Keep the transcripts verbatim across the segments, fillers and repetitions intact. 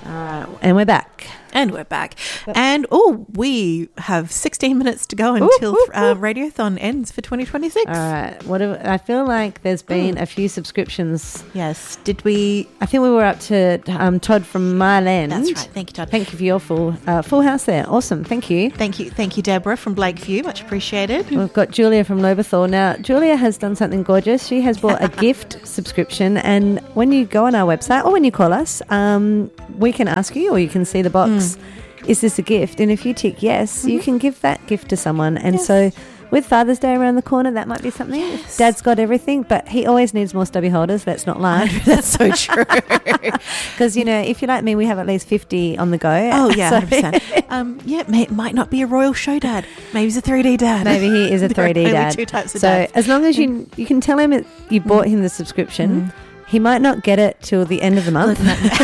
All right, and we're back. And we're back. And, oh, we have sixteen minutes to go until ooh, ooh, uh, Radiothon ends for twenty twenty-six. All right. What do, I feel like there's been mm. a few subscriptions. Yes. Did we? I think we were up to um, Todd from Mile End. That's right. Thank you, Todd. Thank you for your full uh, full house there. Awesome. Thank you. Thank you. Thank you, Deborah from Blakeview. Much appreciated. We've got Julia from Lobethal. Now, Julia has done something gorgeous. She has bought a gift subscription. And when you go on our website or when you call us, um, we can ask you or you can see the box. Mm. Is this a gift? And if you tick yes, mm-hmm. you can give that gift to someone. And yes. so with Father's Day around the corner, that might be something. Yes. Dad's got everything, but he always needs more stubby holders. Let's not lie. That's so true. Because, you know, if you're like me, we have at least fifty on the go. Oh, yeah, one hundred percent. um, yeah, may, it might not be a royal show dad. Maybe he's a three D dad. Maybe he is a three D there are dad. Only two types of so dads. As long as you you can tell him it, you bought mm. him the subscription, mm. he might not get it till the end of the month.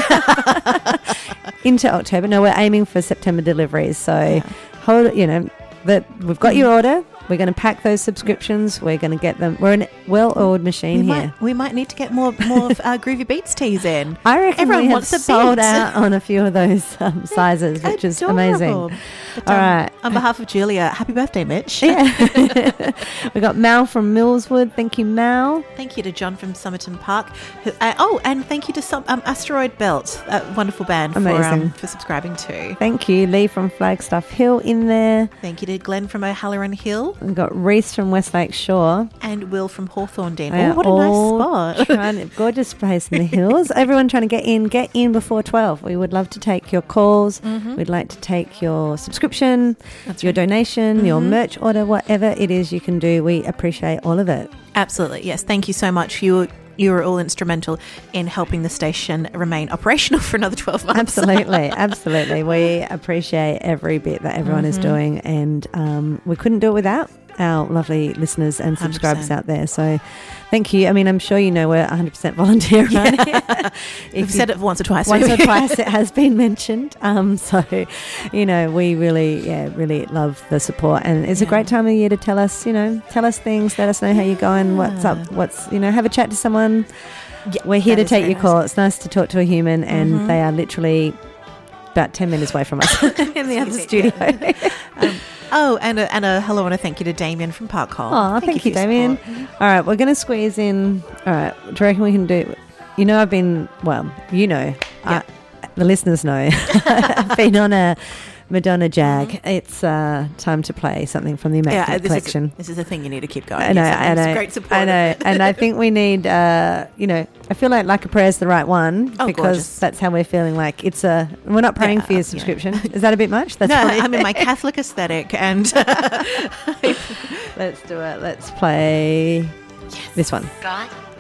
Into October. No, we're aiming for September deliveries. So yeah. hold, you know, that we've got mm. your order. We're going to pack those subscriptions. We're going to get them. We're a well-oiled machine we here. Might, we might need to get more more of uh, Groovy Beats tees in. I reckon everyone we wants have a sold beats. out on a few of those um, sizes, which is amazing. But, All um, right. On behalf of Julia, happy birthday, Mitch. Yeah. We got Mal from Millswood. Thank you, Mal. Thank you to John from Somerton Park. Who, uh, oh, and thank you to some, um, Asteroid Belt, a wonderful band for, um, for subscribing too. Thank you, Lee from Flagstaff Hill in there. Thank you to Glenn from O'Halloran Hill. We've got Reese from Westlake Shore. And Will from Hawthorne Den. Oh, what a nice spot. Trying, gorgeous place in the hills. Everyone trying to get in. Get in before twelve. We would love to take your calls. Mm-hmm. We'd like to take your subscription, That's your right. donation, mm-hmm. your merch order, whatever it is you can do. We appreciate all of it. Absolutely. Yes. Thank you so much. You You were all instrumental in helping the station remain operational for another twelve months. Absolutely. Absolutely. We appreciate every bit that everyone mm-hmm. is doing, and um, we couldn't do it without our lovely listeners and subscribers one hundred percent out there. So thank you. I mean, I'm sure you know we're one hundred percent volunteer around yeah. here. We've said it once or twice. Once or twice it has been mentioned. Um, so, you know, we really, yeah, really love the support. And it's yeah. a great time of year to tell us, you know, tell us things, let us know how you're going, what's up, what's, you know, have a chat to someone. Yeah, we're here to take your call. Nice. It's nice to talk to a human, and mm-hmm. they are literally about ten minutes away from us in the other studio. Yeah. um, Oh, and a, and a hello and a thank you to Damien from Park Hall. Oh, thank, thank you, you Damien. All right, we're going to squeeze in. All right, do you reckon we can do? You know, I've been, well, you know, yeah. I, the listeners know, I've been on a Madonna jag. Mm-hmm. It's uh, time to play something from the Immaculate yeah, this Collection. Is a, this is a thing you need to keep going. I know, yes, I know. It's great support. I know, and I think we need, uh, you know, I feel like Like a Prayer is the right one oh, because gorgeous. That's how we're feeling. Like it's a, we're not praying yeah, for your subscription. You know. Is that a bit much? That's no, probably I'm in my Catholic aesthetic, and let's do it. Let's play yes. this one. God.